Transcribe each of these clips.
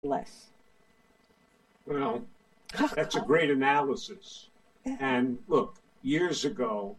less. Well, Oh, that's a God. great analysis. Yeah. And look, years ago,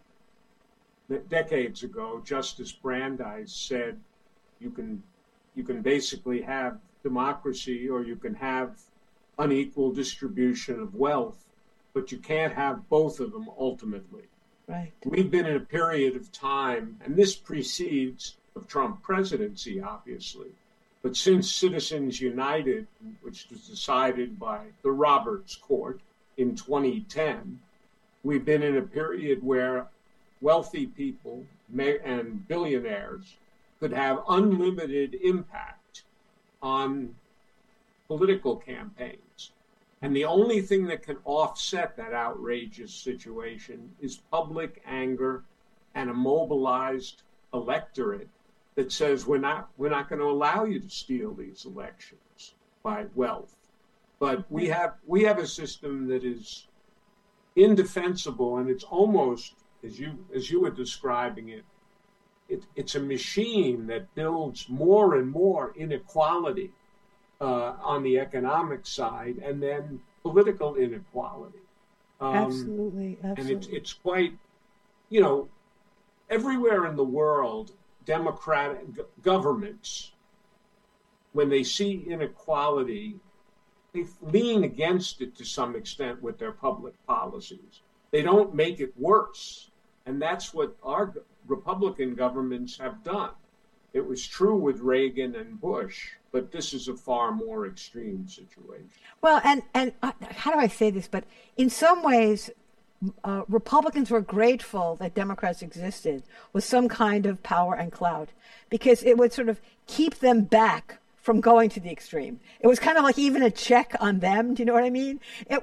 decades ago, Justice Brandeis said you can you can basically have democracy or you can have unequal distribution of wealth, but you can't have both of them ultimately. Right. We've been in a period of time, and this precedes the Trump presidency, obviously, but since Citizens United, which was decided by the Roberts Court in 2010, we've been in a period where wealthy people and billionaires could have unlimited impact on political campaigns. And the only thing that can offset that outrageous situation is public anger and a mobilized electorate that says we're not going to allow you to steal these elections by wealth. But we have a system that is indefensible, and it's almost as you were describing it, it's a machine that builds more and more inequality on the economic side, and then political inequality. Absolutely. And Absolutely. it's quite, you know, everywhere in the world, democratic governments, when they see inequality, they lean against it to some extent with their public policies. They don't make it worse. And that's what our Republican governments have done. It was true with Reagan and Bush, but this is a far more extreme situation. Well, and how do I say this? But in some ways, Republicans were grateful that Democrats existed with some kind of power and clout, because it would sort of keep them back from going to the extreme. It was kind of like even a check on them. Do you know what I mean?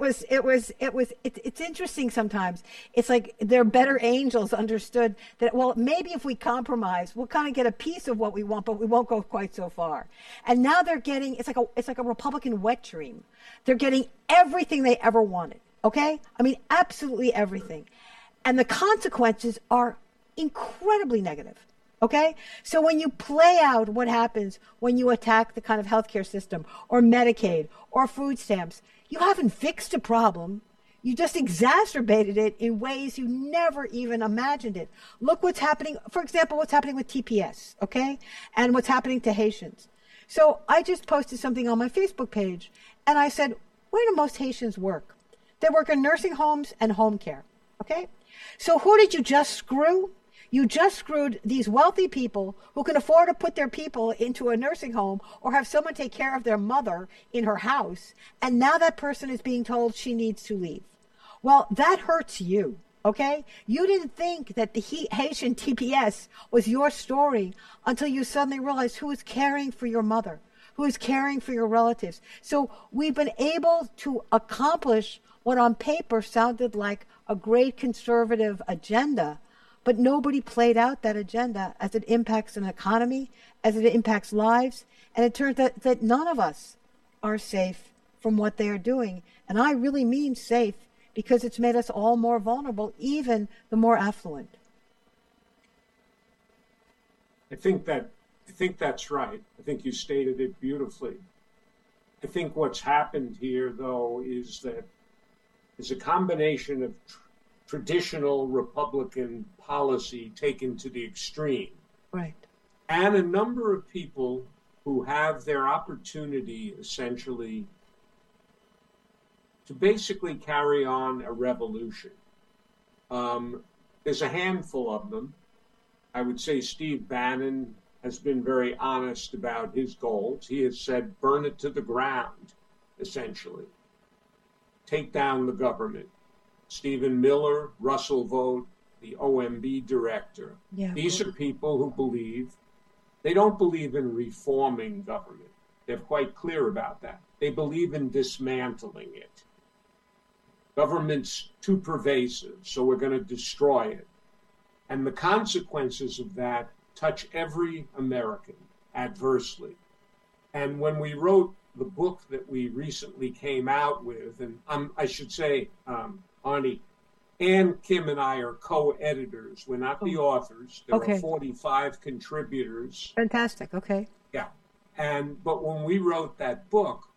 It's interesting sometimes. It's like their better angels understood that, well, maybe if we compromise, we'll kind of get a piece of what we want, but we won't go quite so far. And now they're getting, it's like a Republican wet dream. They're getting everything they ever wanted. Okay? I mean, absolutely everything. And the consequences are incredibly negative. Okay? So when you play out what happens when you attack the kind of healthcare system or Medicaid or food stamps, you haven't fixed a problem. You just exacerbated it in ways you never even imagined it. Look what's happening, for example, what's happening with TPS, okay? And what's happening to Haitians. So I just posted something on my Facebook page, and I said, where do most Haitians work? They work in nursing homes and home care, okay? So who did you just screw? You just screwed these wealthy people who can afford to put their people into a nursing home or have someone take care of their mother in her house. And now that person is being told she needs to leave. Well, that hurts you, okay? You didn't think that the Haitian TPS was your story until you suddenly realized who is caring for your mother, who is caring for your relatives. So we've been able to accomplish what on paper sounded like a great conservative agenda, but nobody played out that agenda as it impacts an economy, as it impacts lives. And it turns out that none of us are safe from what they are doing. And I really mean safe, because it's made us all more vulnerable, even the more affluent. I think that's right. I think you stated it beautifully. I think what's happened here, though, is that is a combination of traditional Republican policy taken to the extreme, Right. and a number of people who have their opportunity essentially to basically carry on a revolution. There's a handful of them. I would say Steve Bannon has been very honest about his goals. He has said, burn it to the ground, essentially. Take down the government. Stephen Miller, Russell Vought, the OMB director. Yeah. These are people who they don't believe in reforming government. They're quite clear about that. They believe in dismantling it. Government's too pervasive, so we're going to destroy it. And the consequences of that touch every American adversely. And when we wrote the book that we recently came out with, and I should say, Arnie, Ann Kim and I are co-editors. We're not the authors. There Okay. are 45 contributors. Fantastic. Okay. Yeah. But when we wrote that book,